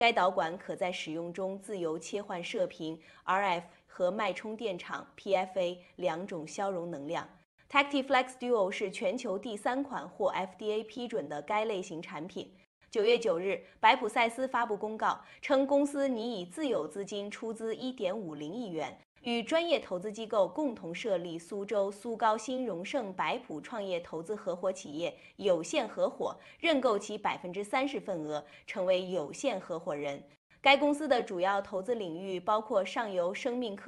该导管可在使用中自由切换射频、RF 和脉冲电场 （PFA） 两种消融能量。TactiFlex Duo 是全球第3款获 FDA 批准的该类型产品。9月9日，白普赛斯发布公告称，公司拟以自有资金出资1.50亿元，与专业投资机构共同设立苏州苏高新荣盛白普创业投资合伙企业有限合伙，认购其30%份额，成为有限合伙人。该公司的主要投资领域包括上游生命科